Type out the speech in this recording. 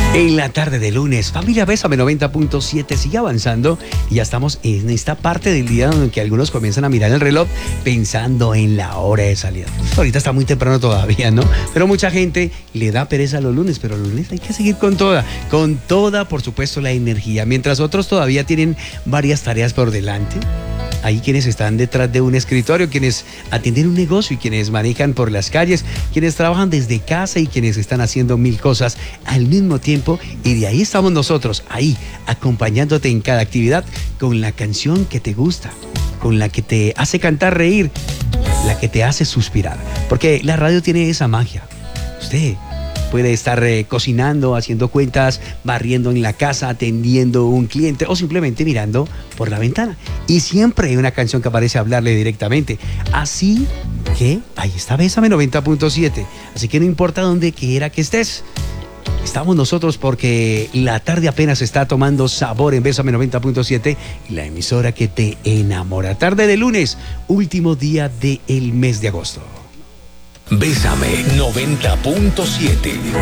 En la tarde de lunes, familia Bésame 90.7 sigue avanzando y ya estamos en esta parte del día en que algunos comienzan a mirar el reloj pensando en la hora de salida. Ahorita está muy temprano todavía, ¿no? Pero mucha gente le da pereza los lunes, pero los lunes hay que seguir con toda, por supuesto, la energía. Mientras otros todavía tienen varias tareas por delante. Hay quienes están detrás de un escritorio, quienes atienden un negocio y quienes manejan por las calles, quienes trabajan desde casa y quienes están haciendo mil cosas al mismo tiempo. Y de ahí estamos nosotros, ahí, acompañándote en cada actividad con la canción que te gusta, con la que te hace cantar, reír, la que te hace suspirar. Porque la radio tiene esa magia. Usted puede estar cocinando, haciendo cuentas, barriendo en la casa, atendiendo a un cliente o simplemente mirando por la ventana. Y siempre hay una canción que aparece a hablarle directamente. Así que ahí está Bésame 90.7. Así que no importa dónde quiera que estés. Estamos nosotros porque la tarde apenas está tomando sabor en Bésame 90.7, la emisora que te enamora. Tarde de lunes, último día del mes de agosto. Bésame 90.7.